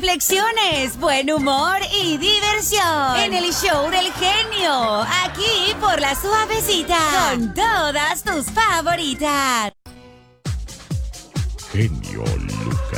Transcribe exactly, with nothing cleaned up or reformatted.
reflexiones, buen humor y diversión. En el show del genio. Aquí por La Suavecita. Con todas tus favoritas. Genio Lucas.